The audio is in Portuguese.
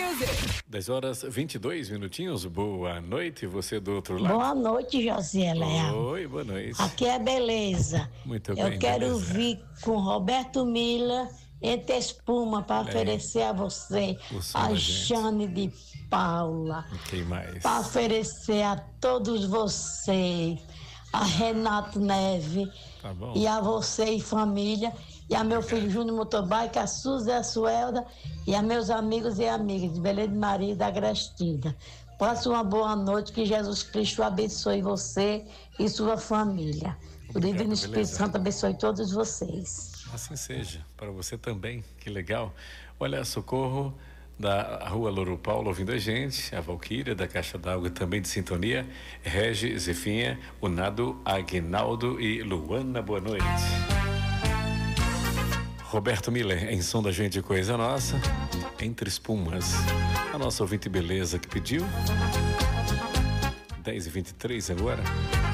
Music. 10h22. Boa noite, você do outro lado. Boa noite, Josiel Leal. Oi, boa noite. Aqui é beleza. Muito bem, Eu quero beleza. vir com Roberto Miller, Entre Espuma, para oferecer a você, O som a da gente. Jane de Paula, Quem mais? para oferecer a todos vocês, a Renato Neve, Tá bom. e a você e família, e a meu filho Júnior Motobike, a Suzy e a Suelda, e a meus amigos e amigas de Belém de Maria e da Agrestina. Passe uma boa noite, que Jesus Cristo abençoe você e sua família. O Divino Espírito beleza. Santo abençoe todos vocês. Assim seja, para você também, que legal. Olha, Socorro da Rua Louro Paulo ouvindo a gente, a Valquíria da Caixa d'Água também de sintonia, Regi, Zefinha, o Nado, Aguinaldo e Luana, boa noite. Roberto Miller, em som da gente, coisa nossa, Entre Espumas. A nossa ouvinte beleza que pediu, 10h23 agora.